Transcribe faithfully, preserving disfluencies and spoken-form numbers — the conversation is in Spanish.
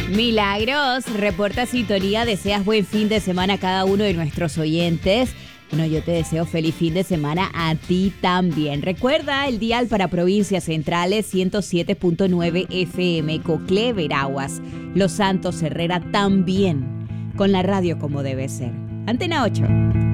Milagros, reporta sintonía, deseas buen fin de semana a cada uno de nuestros oyentes. Bueno, yo te deseo feliz fin de semana a ti también. Recuerda el dial para provincias centrales ciento siete punto nueve F M, Coclé, Veraguas, Los Santos, Herrera también, con la radio como debe ser. Antena ocho.